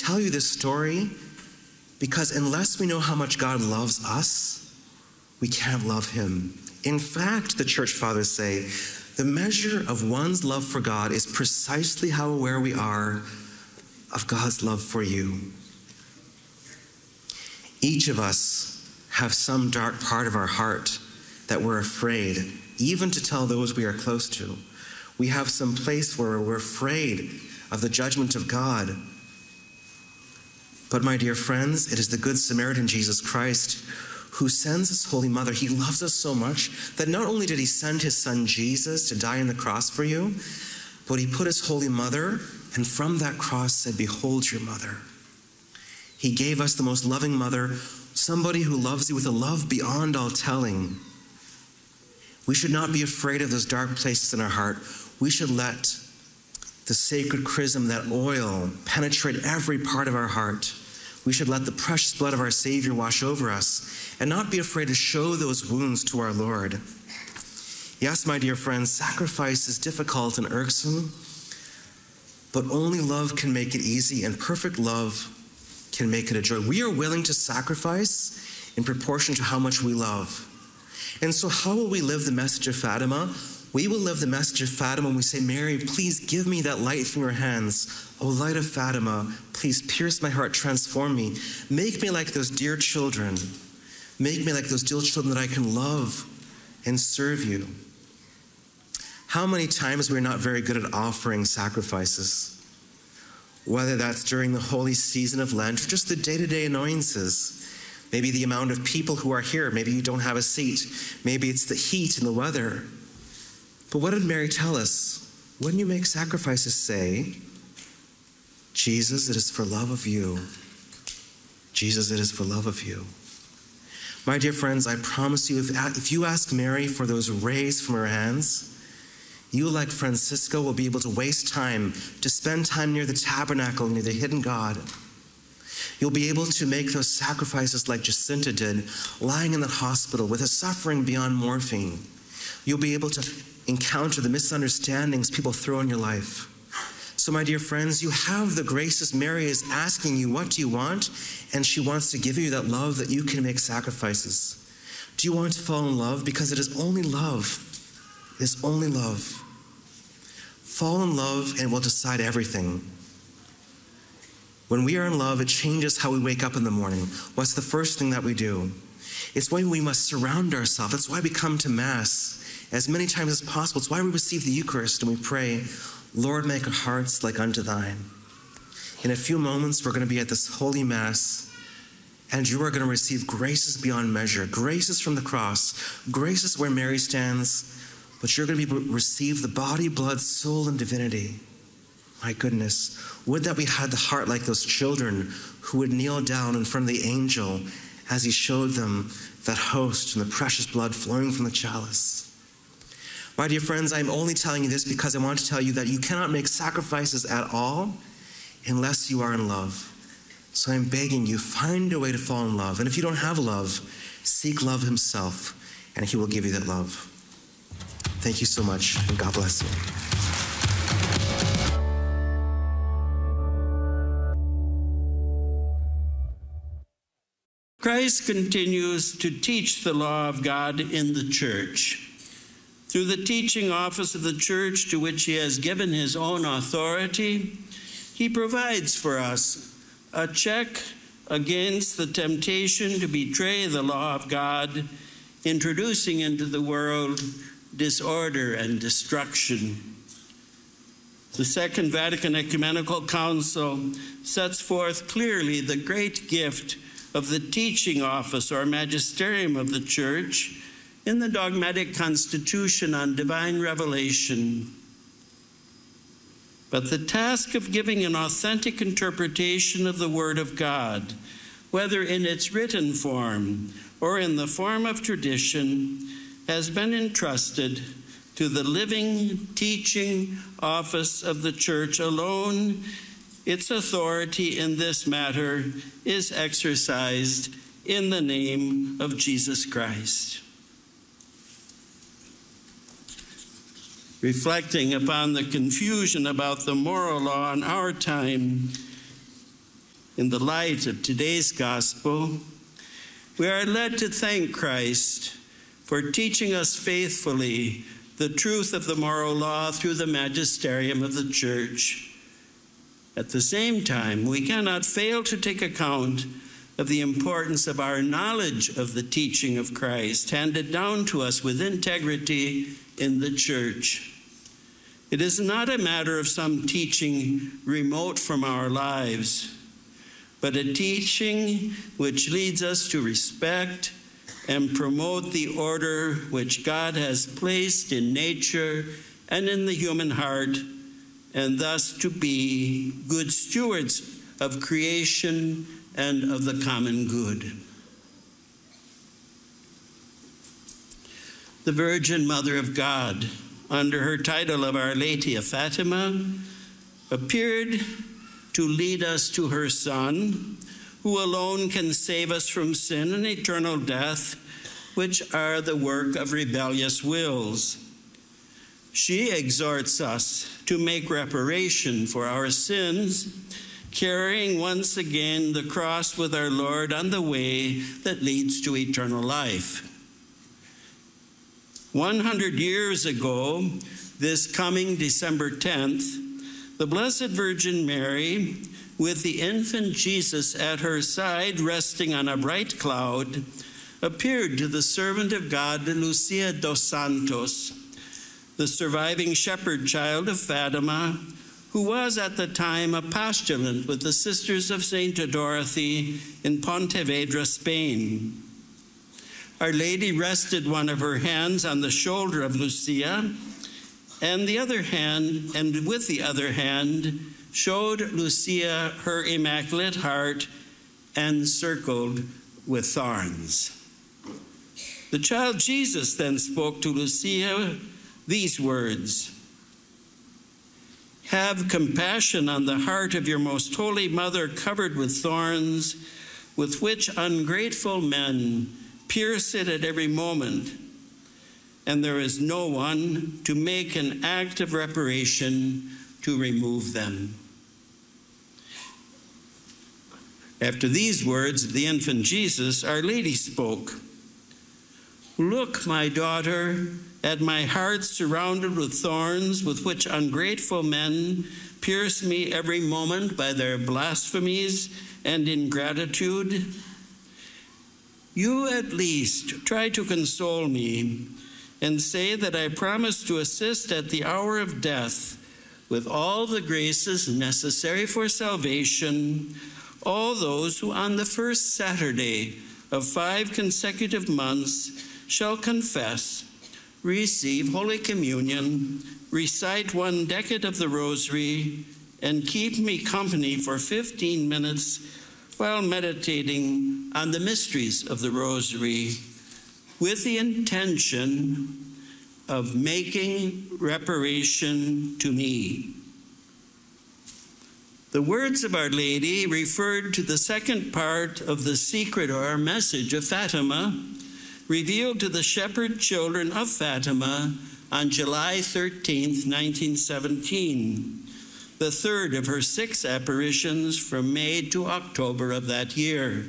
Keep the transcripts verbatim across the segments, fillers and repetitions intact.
tell you this story because unless we know how much God loves us, we can't love him. In fact, the church fathers say, the measure of one's love for God is precisely how aware we are of God's love for you. Each of us have some dark part of our heart that we're afraid, even to tell those we are close to. We have some place where we're afraid of the judgment of God. But my dear friends, it is the Good Samaritan, Jesus Christ, who sends his Holy Mother. He loves us so much that not only did he send his son Jesus to die on the cross for you, but he put his Holy Mother, and from that cross said, behold your mother. He gave us the most loving mother, somebody who loves you with a love beyond all telling. We should not be afraid of those dark places in our heart. We should let the sacred chrism, that oil, penetrate every part of our heart. We should let the precious blood of our Savior wash over us and not be afraid to show those wounds to our Lord. Yes, my dear friends, sacrifice is difficult and irksome, but only love can make it easy, and perfect love can make it a joy. We are willing to sacrifice in proportion to how much we love. And so how will we live the message of Fatima? We will live the message of Fatima when we say, Mary, please give me that light from your hands. O light of Fatima, please pierce my heart, transform me. Make me like those dear children. Make me like those dear children that I can love and serve you. How many times we're not very good at offering sacrifices? Whether that's during the holy season of Lent or just the day-to-day annoyances. Maybe the amount of people who are here. Maybe you don't have a seat. Maybe it's the heat and the weather. But what did Mary tell us? When you make sacrifices, say, Jesus, it is for love of you. Jesus, it is for love of you. My dear friends, I promise you, if, if you ask Mary for those rays from her hands, you, like Francisco, will be able to waste time, to spend time near the tabernacle, near the hidden God. You'll be able to make those sacrifices like Jacinta did, lying in that hospital with a suffering beyond morphine. You'll be able to encounter the misunderstandings people throw in your life. So, my dear friends, you have the graces. Mary is asking you, what do you want? And she wants to give you that love that you can make sacrifices. Do you want to fall in love? Because it is only love. It is only love. Fall in love and it will decide everything. When we are in love, it changes how we wake up in the morning. What's the first thing that we do? It's why we must surround ourselves. That's why we come to Mass as many times as possible. It's why we receive the Eucharist and we pray, Lord, make our hearts like unto thine. In a few moments, we're going to be at this holy Mass, and you are going to receive graces beyond measure, graces from the cross, graces where Mary stands, but you're going to be able to receive the body, blood, soul, and divinity. My goodness, would that we had the heart like those children who would kneel down in front of the angel as he showed them that host and the precious blood flowing from the chalice. My dear friends, I'm only telling you this because I want to tell you that you cannot make sacrifices at all unless you are in love. So I'm begging you, find a way to fall in love. And if you don't have love, seek love himself, and he will give you that love. Thank you so much, and God bless you. Christ continues to teach the law of God in the church. Through the teaching office of the church, to which he has given his own authority, he provides for us a check against the temptation to betray the law of God, introducing into the world disorder and destruction. The Second Vatican Ecumenical Council sets forth clearly the great gift of the teaching office or magisterium of the Church in the dogmatic constitution on divine revelation. But the task of giving an authentic interpretation of the Word of God, whether in its written form or in the form of tradition, has been entrusted to the living teaching office of the Church alone. Its authority in this matter is exercised in the name of Jesus Christ. Reflecting upon the confusion about the moral law in our time, In the light of today's gospel, we are led to thank Christ for teaching us faithfully the truth of the moral law through the magisterium of the Church. At the same time, we cannot fail to take account of the importance of our knowledge of the teaching of Christ, handed down to us with integrity in the Church. It is not a matter of some teaching remote from our lives, but a teaching which leads us to respect and promote the order which God has placed in nature and in the human heart, and thus to be good stewards of creation and of the common good. The Virgin Mother of God, under her title of Our Lady of Fatima, appeared to lead us to her Son, who alone can save us from sin and eternal death, which are the work of rebellious wills. She exhorts us to make reparation for our sins, carrying once again the cross with our Lord on the way that leads to eternal life. One hundred years ago, this coming December tenth, the Blessed Virgin Mary, with the infant Jesus at her side resting on a bright cloud, appeared to the servant of God, Lucia dos Santos, the surviving shepherd child of Fatima, who was at the time a postulant with the Sisters of Saint Dorothy in Pontevedra, Spain. Our Lady rested one of her hands on the shoulder of Lucia, and the other hand, and with the other hand, showed Lucia her immaculate heart encircled with thorns. The child Jesus then spoke to Lucia these words: "Have compassion on the heart of your most holy mother covered with thorns, with which ungrateful men pierce it at every moment, and there is no one to make an act of reparation to remove them." After these words of the infant Jesus, Our Lady spoke, "Look, my daughter, at my heart surrounded with thorns, with which ungrateful men pierce me every moment by their blasphemies and ingratitude. You at least try to console me and say that I promise to assist at the hour of death with all the graces necessary for salvation all those who on the first Saturday of five consecutive months shall confess, receive Holy Communion, recite one decade of the Rosary, and keep me company for fifteen minutes while meditating on the mysteries of the Rosary, with the intention of making reparation to me." The words of Our Lady referred to the second part of the secret or message of Fatima, revealed to the shepherd children of Fatima on July thirteenth, nineteen seventeen, the third of her six apparitions from May to October of that year.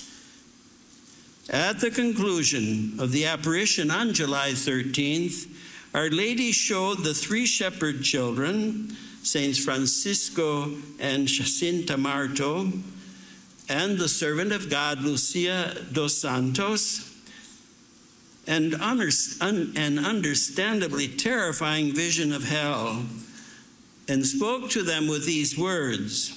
At the conclusion of the apparition on July thirteenth, Our Lady showed the three shepherd children, Saints Francisco and Jacinta Marto, and the servant of God, Lucia dos Santos, and an understandably terrifying vision of hell, and spoke to them with these words: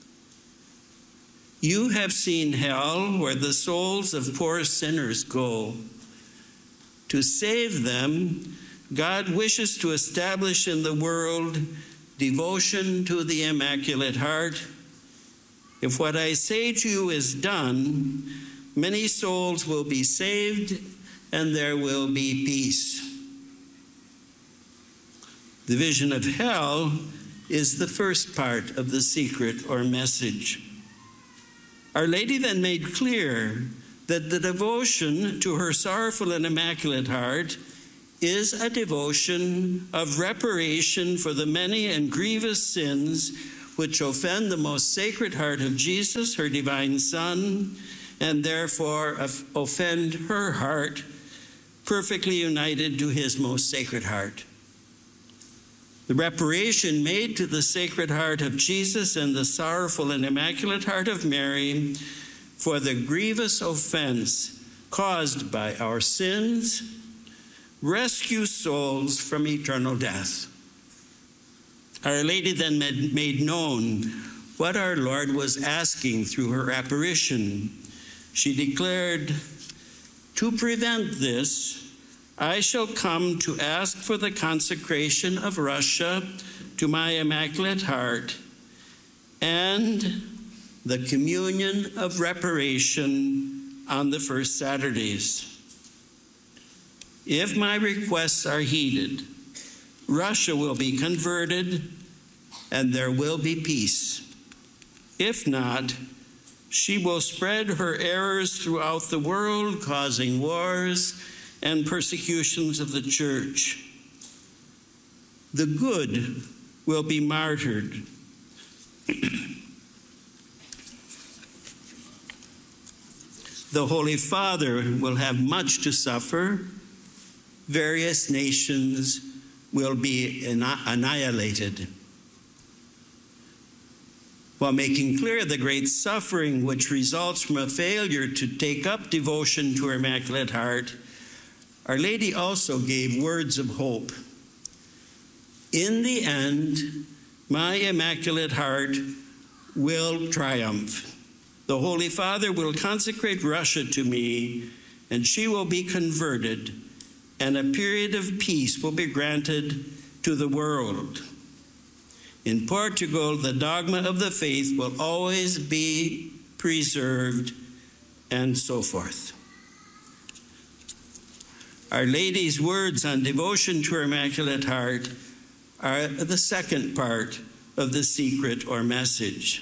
"You have seen hell, where the souls of poor sinners go. To save them, God wishes to establish in the world devotion to the Immaculate Heart. If what I say to you is done, many souls will be saved and there will be peace." The vision of hell is the first part of the secret or message. Our Lady then made clear that the devotion to her sorrowful and immaculate heart is a devotion of reparation for the many and grievous sins which offend the most sacred heart of Jesus, her divine Son, and therefore offend her heart, perfectly united to his most sacred heart. The reparation made to the Sacred Heart of Jesus and the sorrowful and immaculate heart of Mary for the grievous offense caused by our sins rescue souls from eternal death. Our Lady then made known what our Lord was asking through her apparition. She declared, "To prevent this, I shall come to ask for the consecration of Russia to my Immaculate Heart and the communion of reparation on the first Saturdays. If my requests are heeded, Russia will be converted and there will be peace. If not, she will spread her errors throughout the world, causing wars and persecutions of the Church. The good will be martyred. The Holy Father will have much to suffer. Various nations will be annihilated. While making clear the great suffering which results from a failure to take up devotion to her Immaculate Heart, Our Lady also gave words of hope. In the end, my Immaculate Heart will triumph. The Holy Father will consecrate Russia to me, and she will be converted, and a period of peace will be granted to the world. In Portugal, the dogma of the faith will always be preserved, and so forth. Our Lady's words on devotion to her Immaculate Heart are the second part of the secret or message.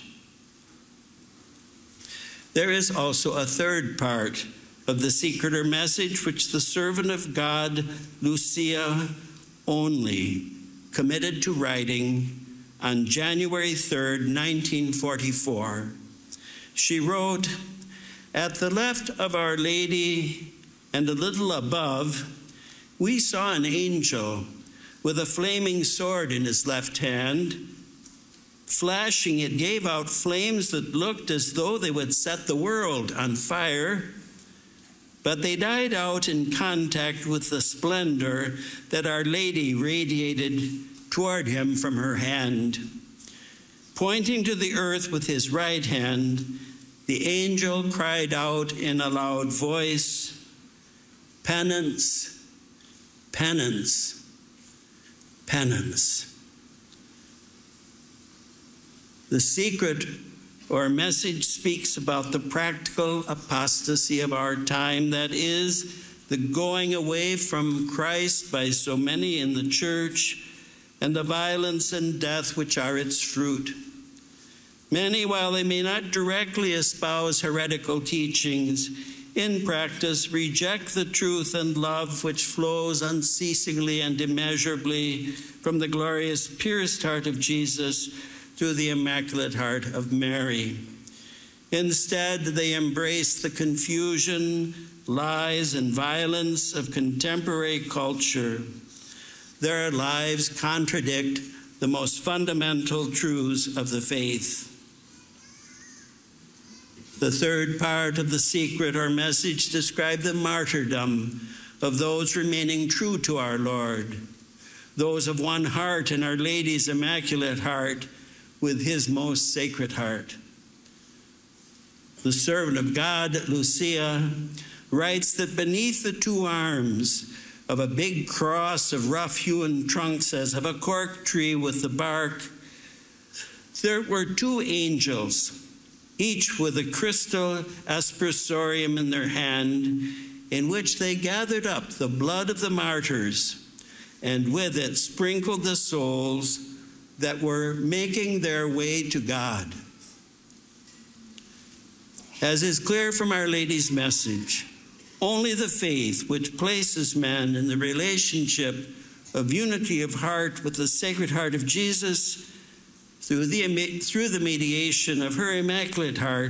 There is also a third part of the secret or message which the servant of God, Lucia Only, committed to writing on January third, nineteen forty-four. She wrote, "At the left of Our Lady and a little above, we saw an angel with a flaming sword in his left hand. Flashing, it gave out flames that looked as though they would set the world on fire, but they died out in contact with the splendor that Our Lady radiated toward him from her hand. Pointing to the earth with his right hand, the angel cried out in a loud voice, 'Penance, penance, penance.'" The secret or message speaks about the practical apostasy of our time, that is, the going away from Christ by so many in the Church, and the violence and death which are its fruit. Many, while they may not directly espouse heretical teachings, in practice reject the truth and love which flows unceasingly and immeasurably from the glorious, purest heart of Jesus through the Immaculate Heart of Mary. Instead, they embrace the confusion, lies, and violence of contemporary culture. Their lives contradict the most fundamental truths of the faith. The third part of the secret or message describes the martyrdom of those remaining true to our Lord, those of one heart in Our Lady's Immaculate Heart with his most sacred heart. The servant of God, Lucia, writes that beneath the two arms of a big cross of rough-hewn trunks as of a cork tree with the bark, there were two angels, each with a crystal aspersorium in their hand, in which they gathered up the blood of the martyrs, and with it sprinkled the souls that were making their way to God. As is clear from Our Lady's message, only the faith which places man in the relationship of unity of heart with the Sacred Heart of Jesus through the, through the mediation of her Immaculate Heart,